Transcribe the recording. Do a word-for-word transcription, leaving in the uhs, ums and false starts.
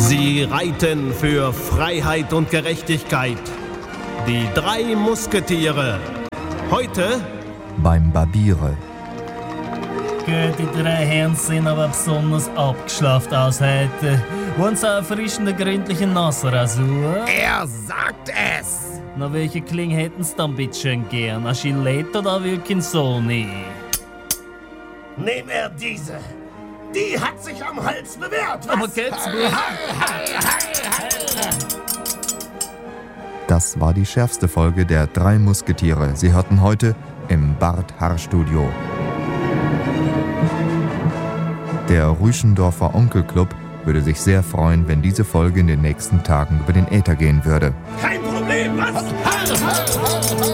Sie reiten für Freiheit und Gerechtigkeit. Die drei Musketiere. Heute beim Barbiere. Die drei Herren sehen aber besonders abgeschlafft aus heute. Wollen Sie eine erfrischende, gründliche Nassrasur? Er sagt es! Na, welche Klinge hätten Sie dann bitteschön gern? Eine Gillette oder eine Wilkinsoni? Nehm er diese. Die hat sich am Hals bewährt. Was? Aber geht's mir? Das war die schärfste Folge der drei Musketiere. Sie hörten heute im Bart-Haar-Studio. Der Rüschendorfer Onkelclub würde sich sehr freuen, wenn diese Folge in den nächsten Tagen über den Äther gehen würde. Kein Problem, was?